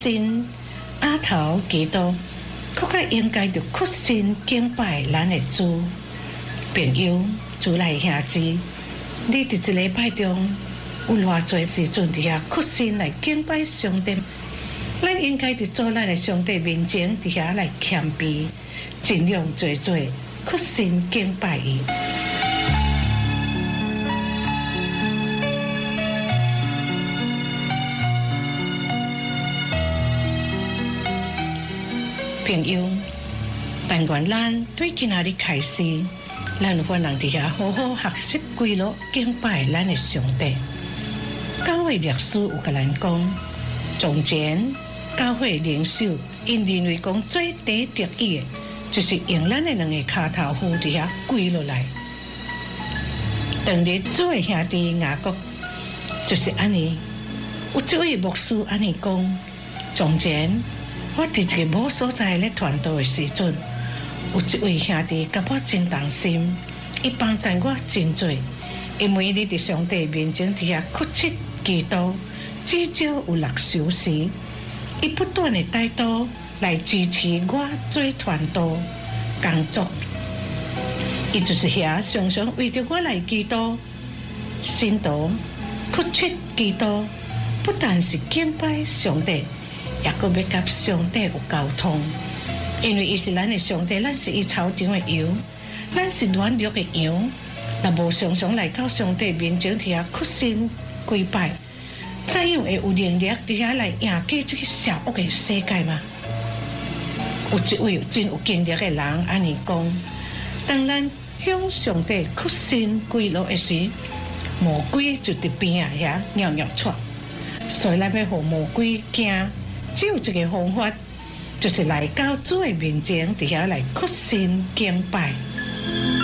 信阿头基督，更较应该着屈身敬拜咱的主。朋友、主内兄姊，你伫一礼拜中有偌侪时阵伫遐屈身来敬拜上帝？咱应该伫做咱的上帝面前伫遐来谦卑，尽量做屈身敬拜伊。朋友，但愿咱对今仔日开始，咱有法人伫遐好好学习规律敬拜咱的上帝。教会历史有甲咱讲，从前教会领袖因认为讲最第一得意的，就是用咱的两个骹头扶伫遐跪落来。当日主的兄弟雅各就是安尼，有一位牧师安尼讲，从前我伫一个无所在咧传道的时阵，有一位兄弟甲我真同心，伊帮助我真多，因为你伫上帝面前伫遐屈膝祈祷，至少有6小时，伊不断的带导来支持我做传道工作。伊就是遐常常为着我来祈祷、信徒屈膝祈祷，不但是敬拜上帝，也阁要甲上帝有沟通，因为伊是咱的上帝，咱是伊草场的羊，咱是软弱的羊，若无常常来到上帝面前伫遐屈身跪拜，怎样会有能力伫遐来赢过这个邪恶的世界吗？有一位真有经历的人安尼讲，当咱向上帝屈身跪落的时，魔鬼就伫边仔遐尿尿喘，所以咱要互魔鬼惊。只有一个方法，就是来到主的面前，伫遐来屈身敬拜。